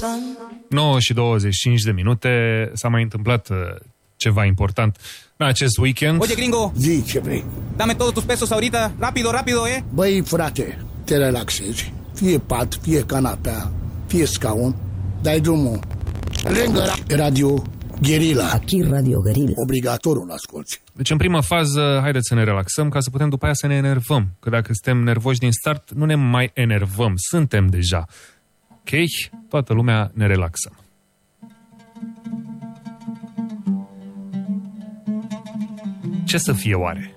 9 și 25 de minute. S-a mai întâmplat ceva important în acest weekend. Oye, gringo. Zi, ce vrei? Dame todos tus pesos ahorita. Rápido, rápido, eh? Băi, frate, te relaxezi. Fie pat, fie canapea, fie scaun. Dai drumul. Lângă Radio Guerilla. Aquí Radio Guerilla. Obligatoriu l-asculti. Deci în prima fază, haideți să ne relaxăm ca să putem după aia să ne enervăm. Că dacă suntem nervoși din start, nu ne mai enervăm. Suntem deja. Ok? Toată lumea ne relaxăm. Ce să fie oare?